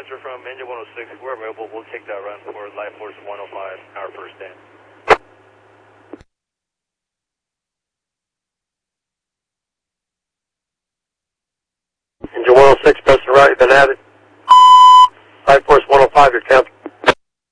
transfer from engine 106. We're available. We'll take that run for Life Force 105.